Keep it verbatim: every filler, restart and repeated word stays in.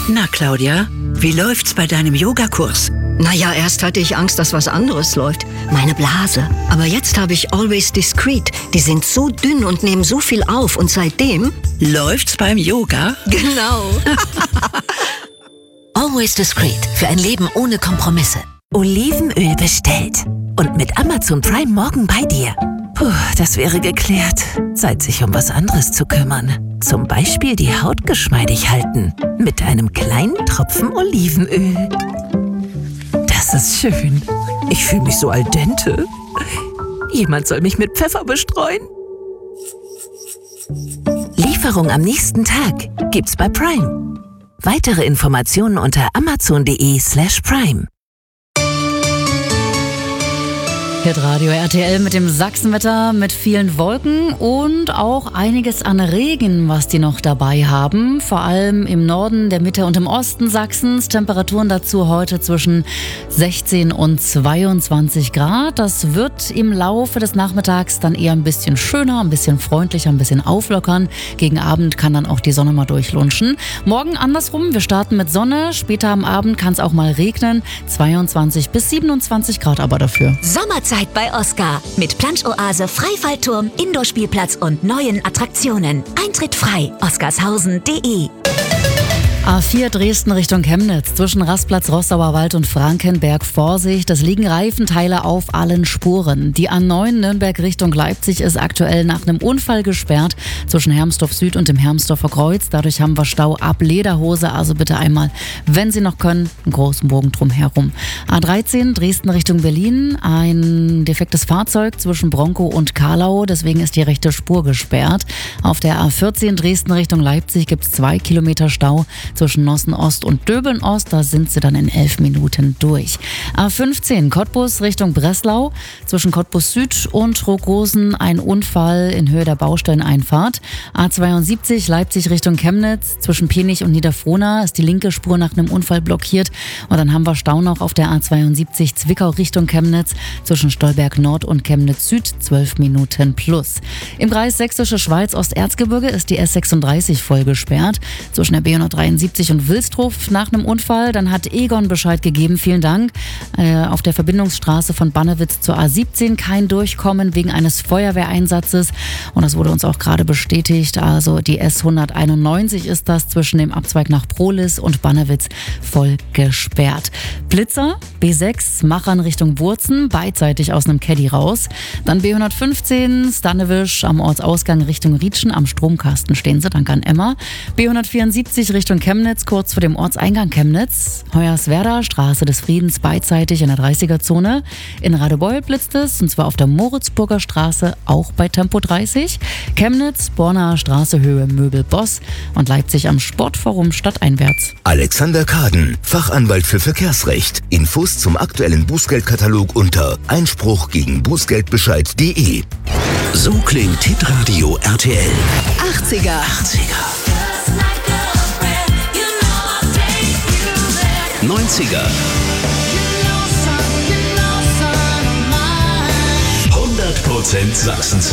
Na, Claudia, wie läuft's bei deinem Yogakurs? Naja, erst hatte ich Angst, dass was anderes läuft. Meine Blase. Aber jetzt habe ich Always Discreet. Die sind so dünn und nehmen so viel auf. Und seitdem... Läuft's beim Yoga? Genau. Always Discreet. Für ein Leben ohne Kompromisse. Olivenöl bestellt. Und mit Amazon Prime morgen bei dir. Puh, das wäre geklärt. Zeit, sich um was anderes zu kümmern. Zum Beispiel die Haut geschmeidig halten. Mit einem kleinen Tropfen Olivenöl. Das ist schön. Ich fühle mich so al dente. Jemand soll mich mit Pfeffer bestreuen. Lieferung am nächsten Tag gibt's bei Prime. Weitere Informationen unter amazon.de slash prime. Hitradio R T L mit dem Sachsenwetter, mit vielen Wolken und auch einiges an Regen, was die noch dabei haben. Vor allem im Norden, der Mitte und im Osten Sachsens. Temperaturen dazu heute zwischen sechzehn und zweiundzwanzig Grad. Das wird im Laufe des Nachmittags dann eher ein bisschen schöner, ein bisschen freundlicher, ein bisschen auflockern. Gegen Abend kann dann auch die Sonne mal durchlunschen. Morgen andersrum, wir starten mit Sonne. Später am Abend kann es auch mal regnen. zweiundzwanzig bis siebenundzwanzig Grad aber dafür. Sommerzeit bei Oscar mit Plansch-Oase, Freifallturm, Indoorspielplatz und neuen Attraktionen. Eintritt frei. oscarshausen punkt de. A vier Dresden Richtung Chemnitz. Zwischen Rastplatz Rossauer Wald und Frankenberg Vorsicht. Es liegen Reifenteile auf allen Spuren. Die A neun Nürnberg Richtung Leipzig ist aktuell nach einem Unfall gesperrt. Zwischen Hermsdorf Süd und dem Hermsdorfer Kreuz. Dadurch haben wir Stau ab Lederhose. Also bitte einmal, wenn Sie noch können, einen großen Bogen drum herum. A dreizehn Dresden Richtung Berlin. Ein defektes Fahrzeug zwischen Bronkow und Karlau. Deswegen ist die rechte Spur gesperrt. Auf der A vierzehn Dresden Richtung Leipzig gibt es zwei Kilometer Stau. Zwischen Nossen Ost und Döbeln Ost, da sind sie dann in elf Minuten durch. A fünfzehn Cottbus Richtung Breslau, zwischen Cottbus Süd und Rogosen ein Unfall in Höhe der Baustelleneinfahrt. A zweiundsiebzig Leipzig Richtung Chemnitz, zwischen Penich und Niederfrohna ist die linke Spur nach einem Unfall blockiert. Und dann haben wir Stau noch auf der A zweiundsiebzig Zwickau Richtung Chemnitz, zwischen Stolberg Nord und Chemnitz Süd, zwölf Minuten plus. Im Kreis Sächsische Schweiz Osterzgebirge ist die S sechsunddreißig voll gesperrt, zwischen der B hundertdreiundsiebzig und Wilsdruf nach einem Unfall. Dann hat Egon Bescheid gegeben, vielen Dank. Äh, auf der Verbindungsstraße von Bannewitz zur A siebzehn kein Durchkommen wegen eines Feuerwehreinsatzes. Und das wurde uns auch gerade bestätigt. Also die S hunderteinundneunzig ist das zwischen dem Abzweig nach Prohlis und Bannewitz voll gesperrt. Blitzer, B sechs, Machern Richtung Wurzen, beidseitig aus einem Caddy raus. Dann B hundertfünfzehn, Stanewisch am Ortsausgang Richtung Rietschen, am Stromkasten stehen sie, danke an Emma. B hundertvierundsiebzig Richtung Chemnitz, kurz vor dem Ortseingang Chemnitz. Hoyerswerda, Straße des Friedens, beidseitig in der dreißiger-Zone. In Radebeul blitzt es, und zwar auf der Moritzburger Straße, auch bei Tempo dreißig. Chemnitz, Bornaer Straße, Höhe Möbel Boss und Leipzig am Sportforum stadteinwärts. Alexander Kaden, Fachanwalt für Verkehrsrecht. Infos zum aktuellen Bußgeldkatalog unter Einspruch gegen Bußgeldbescheid punkt de. So klingt Hitradio R T L. achtziger. achtziger. neunziger. hundert Prozent Sachsen-Sound.